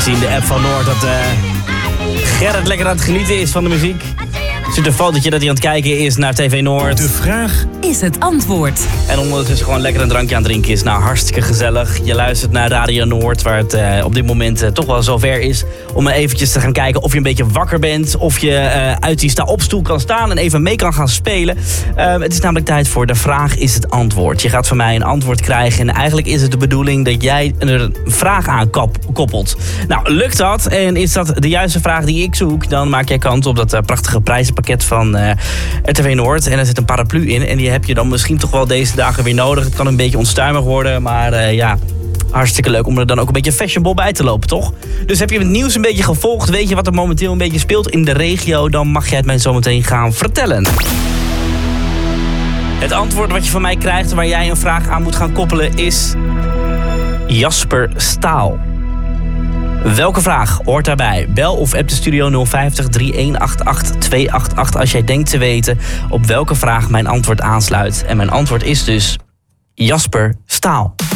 zien in de app van Noord dat Gerrit lekker aan het genieten is van de muziek. Er zit een fotootje dat hij aan het kijken is naar TV Noord. De vraag is het antwoord. En ondertussen gewoon lekker een drankje aan het drinken is. Nou, hartstikke gezellig. Je luistert naar Radio Noord, waar het op dit moment toch wel zover is om eventjes te gaan kijken of je een beetje wakker bent. Of je uit die sta-opstoel kan staan en even mee kan gaan spelen. Het is namelijk tijd voor de vraag is het antwoord. Je gaat van mij een antwoord krijgen en eigenlijk is het de bedoeling dat jij een vraag aan koppelt. Nou, lukt dat en is dat de juiste vraag die ik zoek, dan maak jij kans op dat prachtige prijzenpakket van RTV Noord. En er zit een paraplu in en die heb je dan misschien toch wel deze dagen weer nodig. Het kan een beetje onstuimig worden, maar ja, hartstikke leuk om er dan ook een beetje fashionable bij te lopen, toch? Dus heb je het nieuws een beetje gevolgd, weet je wat er momenteel een beetje speelt in de regio, dan mag jij het mij zometeen gaan vertellen. Het antwoord wat je van mij krijgt, waar jij een vraag aan moet gaan koppelen, is Jasper Staal. Welke vraag hoort daarbij? Bel of app de studio 050 3188 288 als jij denkt te weten op welke vraag mijn antwoord aansluit. En mijn antwoord is dus Jasper Staal.